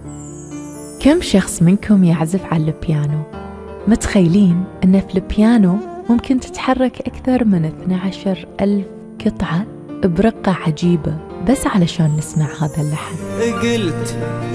كم شخص منكم يعزف على البيانو؟ متخيلين أن في البيانو ممكن تتحرك أكثر من 12,000 قطعة برقة عجيبة بس علشان نسمع هذا اللحن؟ قلت